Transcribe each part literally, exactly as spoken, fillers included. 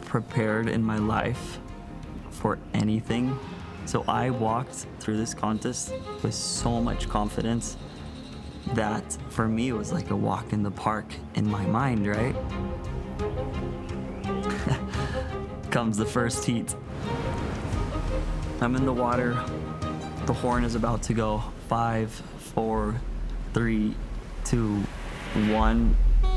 prepared in my life for anything. So I walked through this contest with so much confidence that for me it was like a walk in the park in my mind, right? Comes the first heat. I'm in the water. The horn is about to go. Five, four, three, two, one.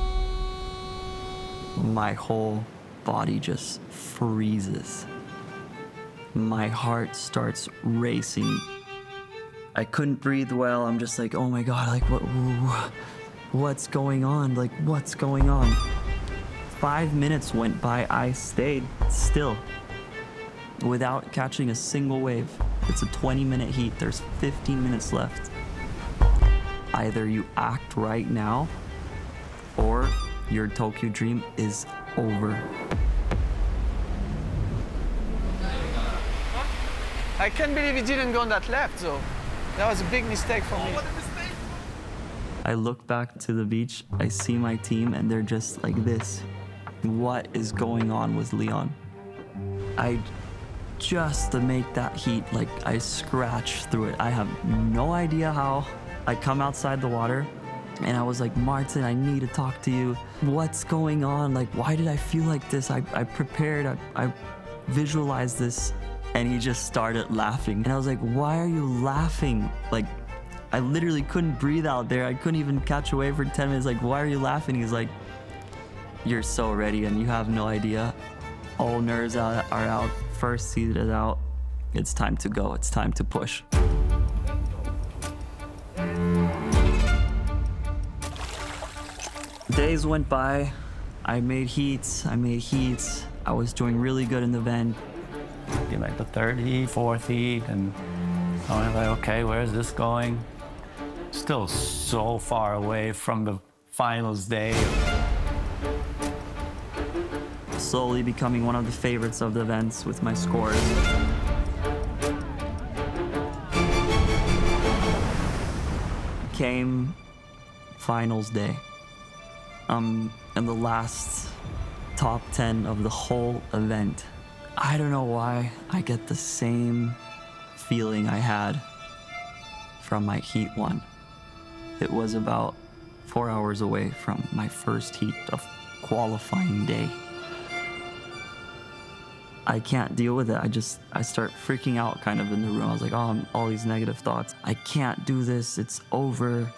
My whole body just freezes. My heart starts racing. I couldn't breathe well. I'm just like, oh my God, like what, what's going on? Like what's going on? Five minutes went by, I stayed still without catching a single wave. It's a twenty minute heat, there's fifteen minutes left. Either you act right now or your Tokyo dream is over. I can't believe he didn't go on that left, though. That was a big mistake for me. I look back to the beach, I see my team, and they're just like this. What is going on with Leon? I, just to make that heat, like I scratched through it. I have no idea how. I come outside the water, and I was like, Martin, I need to talk to you. What's going on? Like, why did I feel like this? I, I prepared, I, I visualized this. And he just started laughing. And I was like, why are you laughing? Like, I literally couldn't breathe out there. I couldn't even catch a wave for ten minutes. Like, why are you laughing? He's like, you're so ready and you have no idea. All nerves are out. First seed is out. It's time to go. It's time to push. Days went by. I made heats. I made heats. I was doing really good in the event. Be like the third heat, fourth heat, and I was like, okay, where is this going? Still so far away from the finals day. Slowly becoming one of the favorites of the events with my scores. Came finals day. I'm in the last top ten of the whole event. I don't know why I get the same feeling I had from my heat one. It was about four hours away from my first heat of qualifying day. I can't deal with it. I just, I start freaking out kind of in the room. I was like, oh, all these negative thoughts. I can't do this. It's over.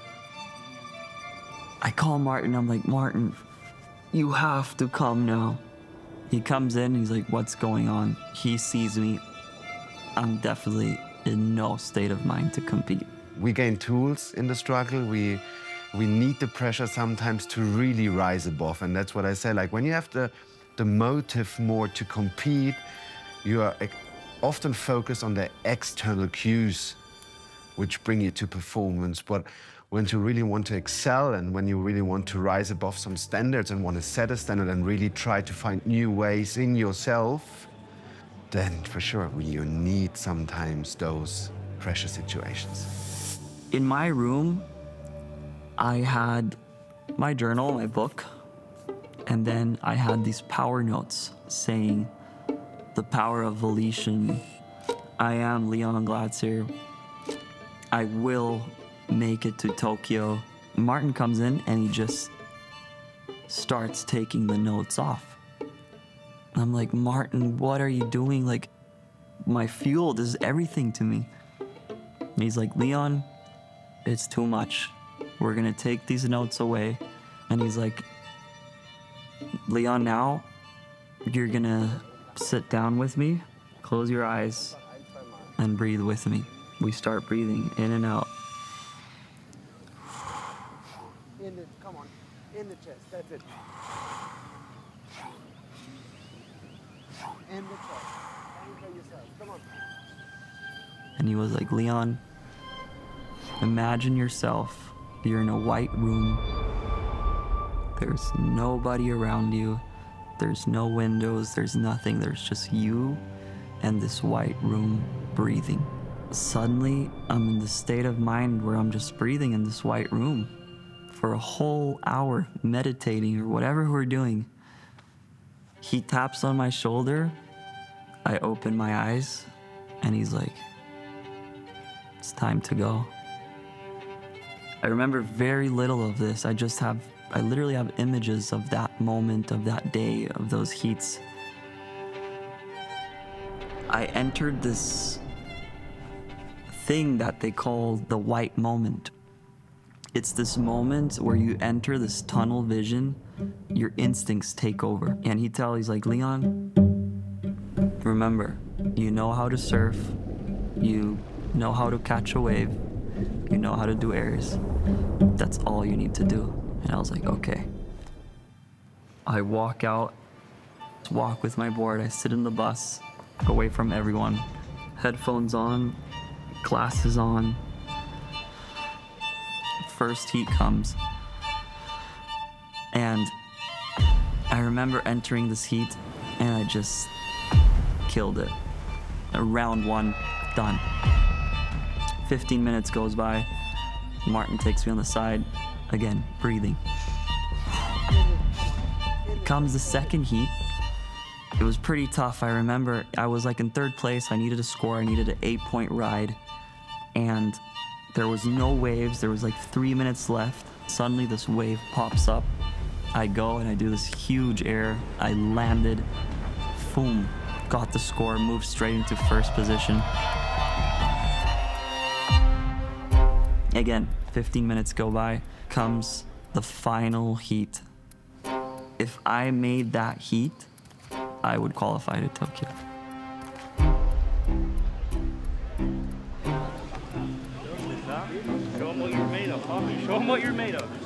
I call Martin. I'm like, Martin, you have to come now. He comes in, he's like, what's going on? He sees me. I'm definitely in no state of mind to compete. We gain tools in the struggle. We, we need the pressure sometimes to really rise above. And that's what I say, like when you have the, the motive more to compete, you are often focused on the external cues which bring you to performance. But when you really want to excel and when you really want to rise above some standards and want to set a standard and really try to find new ways in yourself, then for sure you need sometimes those pressure situations. In my room, I had my journal, my book, and then I had these power notes saying, the power of volition. I am Leon Glatzer. I will make it to Tokyo. Martin comes in and he just starts taking the notes off. I'm like, Martin, what are you doing? Like, my fuel, this is everything to me. And he's like, Leon, it's too much. We're gonna take these notes away. And he's like, Leon, now you're gonna sit down with me, close your eyes, and breathe with me. We start breathing in and out. In the, come on, in the chest, that's it. In the chest, anchor yourself, come on. And he was like, Leon, imagine yourself, you're in a white room. There's nobody around you. There's no windows, there's nothing. There's just you and this white room breathing. Suddenly, I'm in the state of mind where I'm just breathing in this white room for a whole hour, meditating or whatever we're doing. He taps on my shoulder. I open my eyes, and he's like, it's time to go. I remember very little of this. I just have, I literally have images of that moment, of that day, of those heats. I entered this thing that they call the white moment. It's this moment where you enter this tunnel vision, your instincts take over. And he tells, he's like, Leon, remember, you know how to surf, you know how to catch a wave, you know how to do airs. That's all you need to do. And I was like, okay. I walk out, walk with my board, I sit in the bus, away from everyone, headphones on, glasses on. First heat comes, and I remember entering this heat, and I just killed it. Round one, done. fifteen minutes goes by. Martin takes me on the side, again, breathing. Comes the second heat. It was pretty tough. I remember I was like in third place. I needed a score. I needed an eight-point ride, and there was no waves. There was like three minutes left. Suddenly this wave pops up. I go and I do this huge air. I landed, boom, got the score, moved straight into first position. Again, fifteen minutes go by, comes the final heat. If I made that heat, I would qualify to Tokyo. Show them what you're made of, huh? Show them what you're made of.